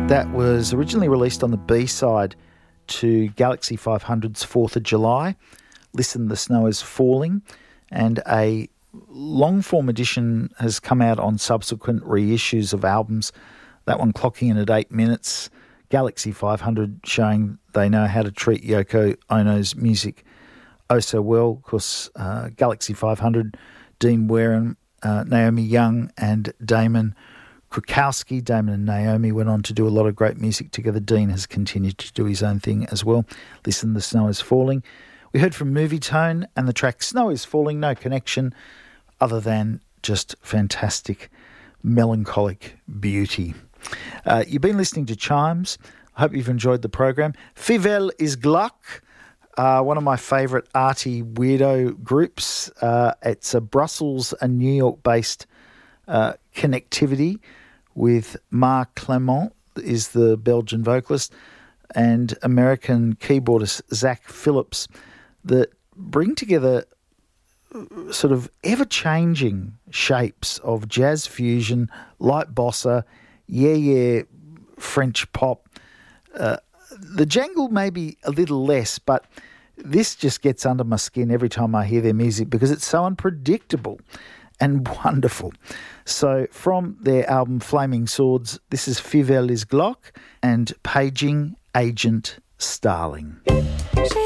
That was originally released on the B-side to Galaxy 500's 4th of July. Listen, the Snow is Falling. And a long-form edition has come out on subsequent reissues of albums. That one clocking in at 8 minutes. Galaxy 500 showing they know how to treat Yoko Ono's music oh so well. Of course, Galaxy 500, Dean Wareham, Naomi Young and Damon Krukowski. Damon and Naomi went on to do a lot of great music together. Dean has continued to do his own thing as well. Listen, the Snow is Falling. We heard from Movie Tone and the track Snow is Falling, no connection other than just fantastic, melancholic beauty. You've been listening to Chimes. I hope you've enjoyed the program. Fivel is Gluck, one of my favourite arty weirdo groups. It's a Brussels and New York-based connectivity with Marc Clement is the Belgian vocalist and American keyboardist Zach Phillips that bring together sort of ever-changing shapes of jazz fusion, light bossa, French pop. The jangle may be a little less, but this just gets under my skin every time I hear their music because it's so unpredictable and wonderful. So from their album Flaming Swords, this is Fivel is Glock and Paging Agent Starling.